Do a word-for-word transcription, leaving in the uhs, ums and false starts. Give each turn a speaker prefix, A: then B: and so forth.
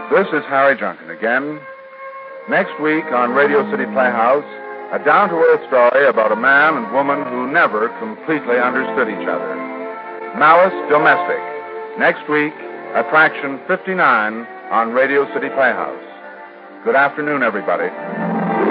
A: This is Harry Junkin again. Next week on Radio City Playhouse, a down-to-earth story about a man and woman who never completely understood each other. Malice Domestic. Next week, Attraction fifty-nine on Radio City Playhouse. Good afternoon, everybody.